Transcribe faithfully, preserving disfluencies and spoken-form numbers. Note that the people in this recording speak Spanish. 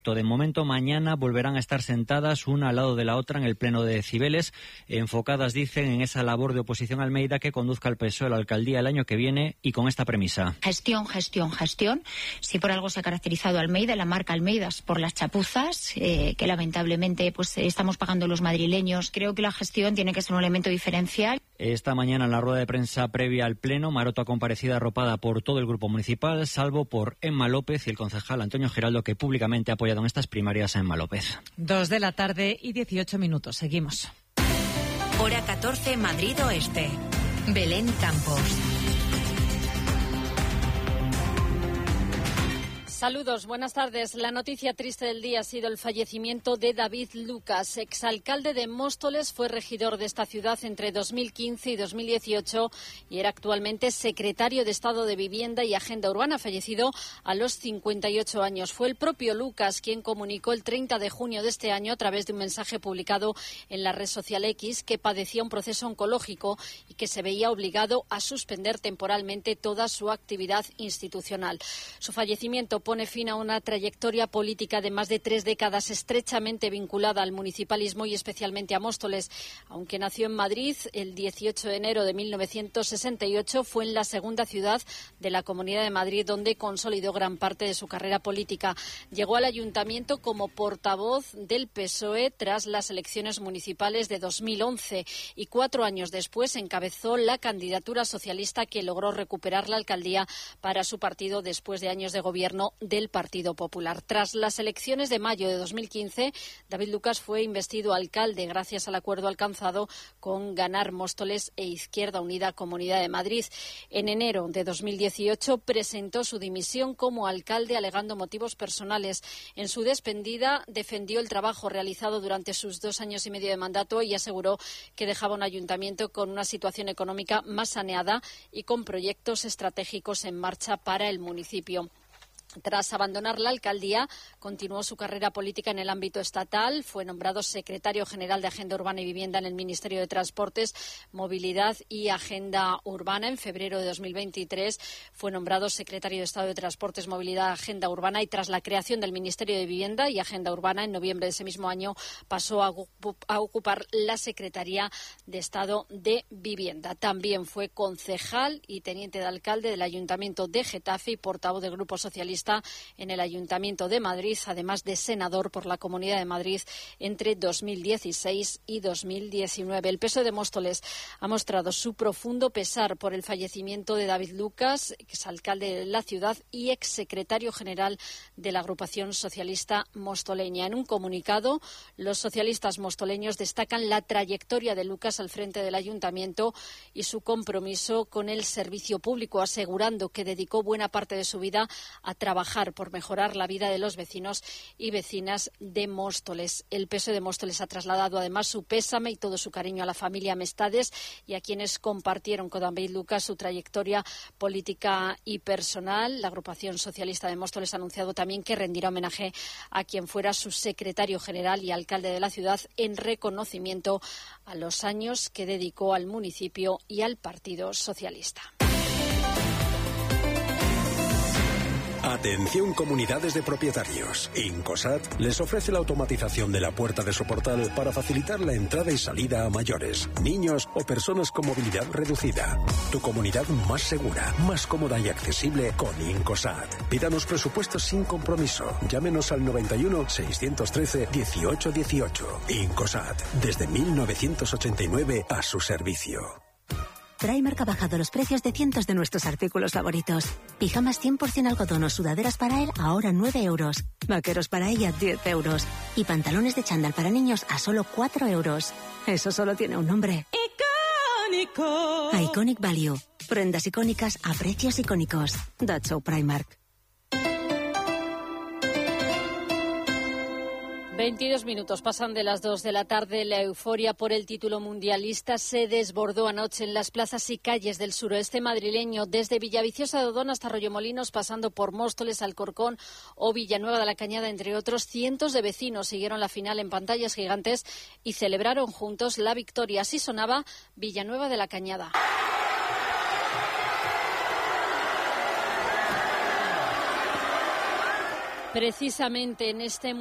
De momento, mañana volverán a estar sentadas una al lado de la otra en el pleno de Cibeles, enfocadas, dicen, en esa labor de oposición a Almeida que conduzca al P S O E a la alcaldía el año que viene y con esta premisa. Gestión, gestión, gestión. Si por algo se ha caracterizado Almeida, la marca Almeidas, por las chapuzas, eh, que lamentablemente pues estamos pagando los madrileños. Creo que la gestión tiene que ser un elemento diferencial. Esta mañana en la rueda de prensa previa al pleno, Maroto ha comparecido arropada por todo el grupo municipal, salvo por Emma López y el concejal Antonio Giraldo, que públicamente ha apoyado en estas primarias a Emma López. Dos de la tarde y dieciocho minutos. Seguimos. Hora catorce, Madrid Oeste. Belén Campos. Saludos, buenas tardes. La noticia triste del día ha sido el fallecimiento de David Lucas, exalcalde de Móstoles, fue regidor de esta ciudad entre dos mil quince y dos mil dieciocho y era actualmente secretario de Estado de Vivienda y Agenda Urbana, fallecido a los cincuenta y ocho años. Fue el propio Lucas quien comunicó el treinta de junio de este año, a través de un mensaje publicado en la red social X, que padecía un proceso oncológico y que se veía obligado a suspender temporalmente toda su actividad institucional. Su fallecimiento pone fin a una trayectoria política de más de tres décadas estrechamente vinculada al municipalismo y especialmente a Móstoles. Aunque nació en Madrid el dieciocho de enero de mil novecientos sesenta y ocho, fue en la segunda ciudad de la Comunidad de Madrid donde consolidó gran parte de su carrera política. Llegó al ayuntamiento como portavoz del P S O E tras las elecciones municipales de dos mil once y cuatro años después encabezó la candidatura socialista que logró recuperar la alcaldía para su partido después de años de gobierno del Partido Popular. Tras las elecciones de mayo de dos mil quince, David Lucas fue investido alcalde gracias al acuerdo alcanzado con Ganar Móstoles e Izquierda Unida Comunidad de Madrid. En enero de dos mil dieciocho presentó su dimisión como alcalde alegando motivos personales. En su despedida defendió el trabajo realizado durante sus dos años y medio de mandato y aseguró que dejaba un ayuntamiento con una situación económica más saneada y con proyectos estratégicos en marcha para el municipio. Tras abandonar la alcaldía, continuó su carrera política en el ámbito estatal. Fue nombrado secretario general de Agenda Urbana y Vivienda en el Ministerio de Transportes, Movilidad y Agenda Urbana. En febrero de dos mil veintitrés fue nombrado secretario de Estado de Transportes, Movilidad y Agenda Urbana y tras la creación del Ministerio de Vivienda y Agenda Urbana en noviembre de ese mismo año pasó a, a ocupar la Secretaría de Estado de Vivienda. También fue concejal y teniente de alcalde del Ayuntamiento de Getafe y portavoz del Grupo Socialista en el Ayuntamiento de Madrid, además de senador por la Comunidad de Madrid entre dos mil dieciséis y dos mil diecinueve. El P S O E de Móstoles ha mostrado su profundo pesar por el fallecimiento de David Lucas, exalcalde de la ciudad y exsecretario general de la agrupación socialista mostoleña. En un comunicado, los socialistas mostoleños destacan la trayectoria de Lucas al frente del Ayuntamiento y su compromiso con el servicio público, asegurando que dedicó buena parte de su vida a trabajar trabajar por mejorar la vida de los vecinos y vecinas de Móstoles. El P S O E de Móstoles ha trasladado además su pésame y todo su cariño a la familia Amestades y a quienes compartieron con David Lucas su trayectoria política y personal. La agrupación socialista de Móstoles ha anunciado también que rendirá homenaje a quien fuera su secretario general y alcalde de la ciudad en reconocimiento a los años que dedicó al municipio y al Partido Socialista. Atención, comunidades de propietarios. Incosat les ofrece la automatización de la puerta de su portal para facilitar la entrada y salida a mayores, niños o personas con movilidad reducida. Tu comunidad más segura, más cómoda y accesible con Incosat. Pídanos presupuestos sin compromiso. Llámenos al noventa y uno, seiscientos trece, dieciocho dieciocho. Incosat, desde mil novecientos ochenta y nueve a su servicio. Primark ha bajado los precios de cientos de nuestros artículos favoritos. Pijamas cien por ciento algodón o sudaderas para él ahora nueve euros. Vaqueros para ella diez euros. Y pantalones de chándal para niños a solo cuatro euros. Eso solo tiene un nombre. ¡Icónico! Iconic Value. Prendas icónicas a precios icónicos. That's so Primark. veintidós minutos pasan de las dos de la tarde. La euforia por el título mundialista se desbordó anoche en las plazas y calles del suroeste madrileño, desde Villaviciosa de Odón hasta Arroyomolinos, pasando por Móstoles, Alcorcón o Villanueva de la Cañada, entre otros. Cientos de vecinos siguieron la final en pantallas gigantes y celebraron juntos la victoria. Así sonaba Villanueva de la Cañada. precisamente en este